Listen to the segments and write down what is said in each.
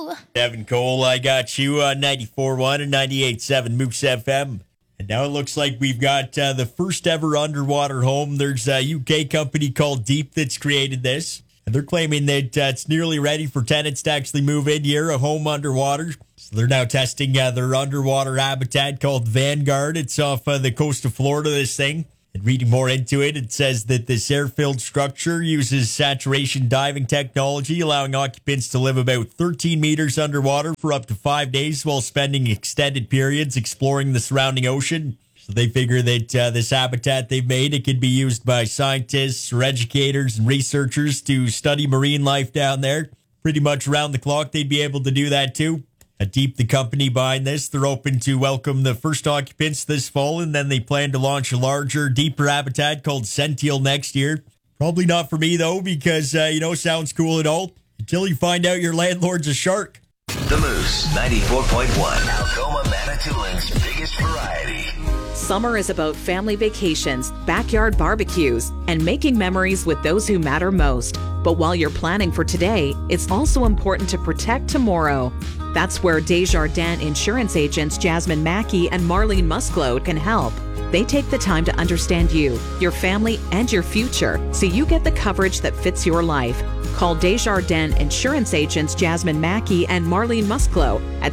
you? Evan Cole, I got you on 94.1 and 98.7 Moose FM. And now it looks like we've got the first ever underwater home. There's a UK company called Deep that's created this. And they're claiming that it's nearly ready for tenants to actually move in here, a home underwater. So they're now testing their underwater habitat called Vanguard. It's off the coast of Florida, this thing. And reading more into it, it says that this air-filled structure uses saturation diving technology, allowing occupants to live about 13 meters underwater for up to 5 days while spending extended periods exploring the surrounding ocean. So they figure that this habitat they've made, it can be used by scientists or educators and researchers to study marine life down there. Pretty much around the clock, they'd be able to do that too. Deep, the company behind this, they're open to welcome the first occupants this fall, and then they plan to launch a larger, deeper habitat called Sential next year. Probably not for me, though, because, sounds cool and all, until you find out your landlord's a shark. The Moose, 94.1, Algoma, Manitoulин's biggest variety. Summer is about family vacations, backyard barbecues, and making memories with those who matter most. But while you're planning for today, it's also important to protect tomorrow. That's where Desjardins insurance agents Jasmine Mackey and Marlene Musclo can help. They take the time to understand you, your family, and your future, so you get the coverage that fits your life. Call Desjardins insurance agents Jasmine Mackey and Marlene Musclo at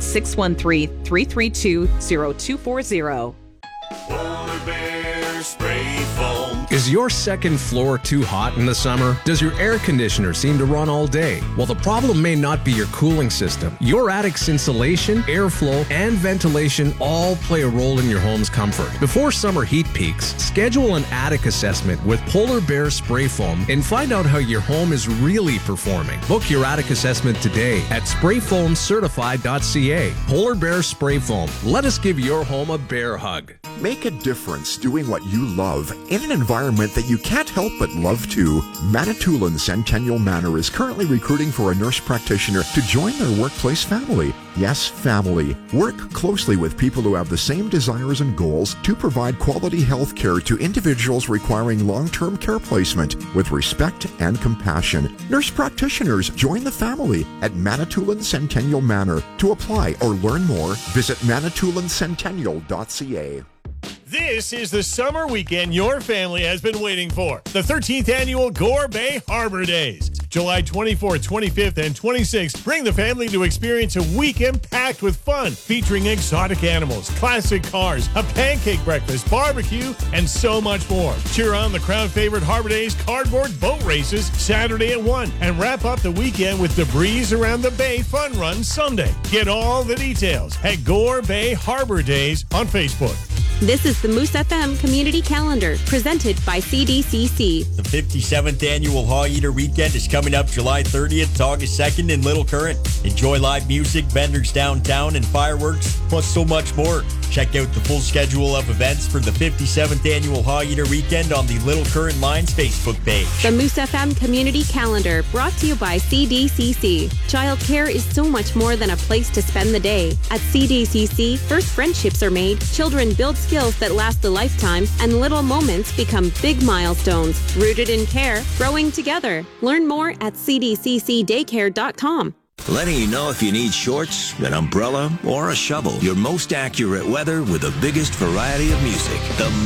613-332-0240. Polar Bear Spray Foam. Is your second floor too hot in the summer? Does your air conditioner seem to run all day? Well, the problem may not be your cooling system. Your attic's insulation, airflow, and ventilation all play a role in your home's comfort. Before summer heat peaks, schedule an attic assessment with Polar Bear Spray Foam and find out how your home is really performing. Book your attic assessment today at sprayfoamcertified.ca. Polar Bear Spray Foam. Let us give your home a bear hug. Make a difference doing what you love in an environment that you can't help but love too. Manitoulin Centennial Manor is currently recruiting for a nurse practitioner to join their workplace family. Yes, family. Work closely with people who have the same desires and goals to provide quality health care to individuals requiring long-term care placement with respect and compassion. Nurse practitioners join the family at Manitoulin Centennial Manor. To apply or learn more, visit manitoulincentennial.ca. This is the summer weekend your family has been waiting for. The 13th annual Gore Bay Harbor Days. July 24th, 25th, and 26th. Bring the family to experience a weekend packed with fun, featuring exotic animals, classic cars, a pancake breakfast, barbecue, and so much more. Cheer on the crowd favorite Harbor Days cardboard boat races Saturday at 1, and wrap up the weekend with the Breeze Around the Bay Fun Run Sunday. Get all the details at Gore Bay Harbor Days on Facebook. This is the Moose FM Community Calendar, presented by CDCC. The 57th Annual Haw Eater Weekend is coming up July 30th to August 2nd in Little Current. Enjoy live music, vendors downtown, and fireworks, plus so much more. Check out the full schedule of events for the 57th Annual Haw Eater Weekend on the Little Current Lions Facebook page. The Moose FM Community Calendar, brought to you by CDCC. Childcare is so much more than a place to spend the day. At CDCC, first friendships are made, children build skills that last a lifetime, and little moments become big milestones. Rooted in care, growing together. Learn more at cdccdaycare.com. Letting you know if you need shorts, an umbrella, or a shovel. Your most accurate weather with the biggest variety of music. The